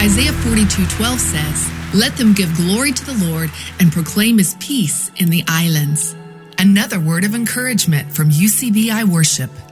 Isaiah 42:12 says, "Let them give glory to the Lord and proclaim his peace in the islands." Another word of encouragement from UCBI Worship.